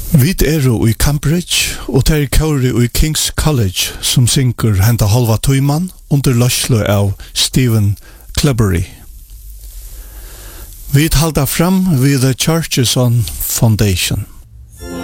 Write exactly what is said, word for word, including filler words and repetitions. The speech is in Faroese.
Vi er i Cambridge, og det er Kauri i King's College som synker henta halva tøyman under løslo av Stephen Clebury. Vi halda fram ved The Churches on Foundation.